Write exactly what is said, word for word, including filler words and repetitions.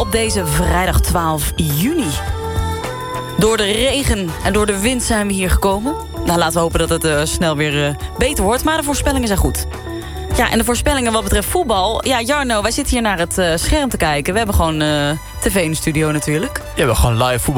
op deze vrijdag twaalf juni. Door de regen en door de wind zijn we hier gekomen. Nou, laten we hopen dat het uh, snel weer uh, beter wordt. Maar de voorspellingen zijn goed. Ja, en de voorspellingen wat betreft voetbal. Ja, Jarno, wij zitten hier naar het uh, scherm te kijken. We hebben gewoon uh, tv in de studio natuurlijk. Je hebt gewoon live voetbal